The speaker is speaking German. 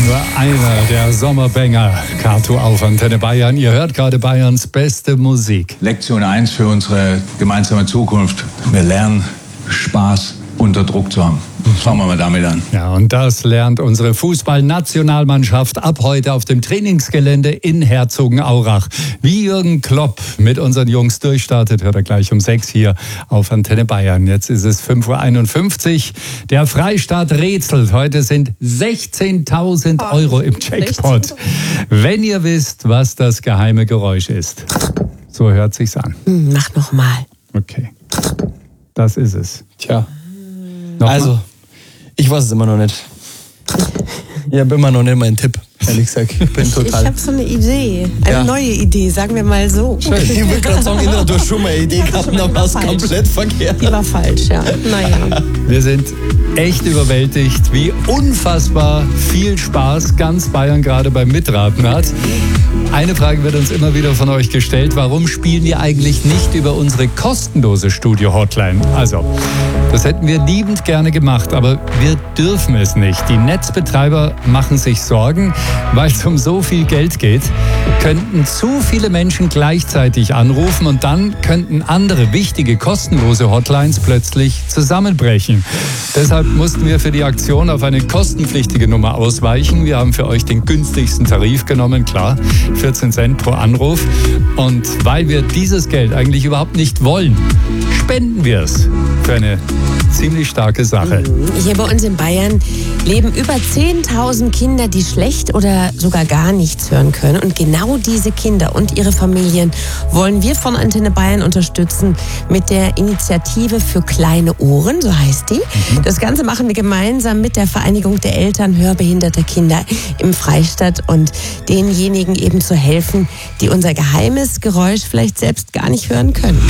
Nur einer der Sommerbanger. Kato auf Antenne Bayern. Ihr hört gerade Bayerns beste Musik. Lektion 1 für unsere gemeinsame Zukunft. Wir lernen, Spaß unter Druck zu haben. Fangen wir mal damit an. Ja, und das lernt unsere Fußballnationalmannschaft ab heute auf dem Trainingsgelände in Herzogenaurach. Wie Jürgen Klopp mit unseren Jungs durchstartet, hört er gleich um 6 hier auf Antenne Bayern. Jetzt ist es 5:51 Uhr. Der Freistaat rätselt. Heute sind 16.000 Euro im Jackpot. Wenn ihr wisst, was das geheime Geräusch ist. So hört sich's an. Mach noch mal. Okay. Das ist es. Tja. Nochmal? Also, ich weiß es immer noch nicht. Ich habe immer noch nicht meinen Tipp, ehrlich gesagt. Ich habe so eine Idee. Eine neue Idee, sagen wir mal so. Ich würde gerade sagen, du hast schon mal eine Idee gehabt, aber war es komplett verkehrt. Die war falsch, ja. Naja. Wir sind echt überwältigt, wie unfassbar viel Spaß ganz Bayern gerade beim Mitraten hat. Eine Frage wird uns immer wieder von euch gestellt. Warum spielen wir eigentlich nicht über unsere kostenlose Studio-Hotline? Also, das hätten wir liebend gerne gemacht, aber wir dürfen es nicht. Die Netzbetreiber machen sich Sorgen, weil es um so viel Geld geht. Könnten zu viele Menschen gleichzeitig anrufen und dann könnten andere wichtige kostenlose Hotlines plötzlich zusammenbrechen. Deshalb mussten wir für die Aktion auf eine kostenpflichtige Nummer ausweichen. Wir haben für euch den günstigsten Tarif genommen, klar, 14 Cent pro Anruf. Und weil wir dieses Geld eigentlich überhaupt nicht wollen, spenden wir es für eine ziemlich starke Sache. Hier bei uns in Bayern leben über 10.000 Kinder, die schlecht oder sogar gar nichts hören können. Und genau diese Kinder und ihre Familien wollen wir von Antenne Bayern unterstützen mit der Initiative für kleine Ohren, so heißt die. Das Ganze machen wir gemeinsam mit der Vereinigung der Eltern hörbehinderter Kinder im Freistaat und denjenigen eben zu helfen, die unser geheimes Geräusch vielleicht selbst gar nicht hören können.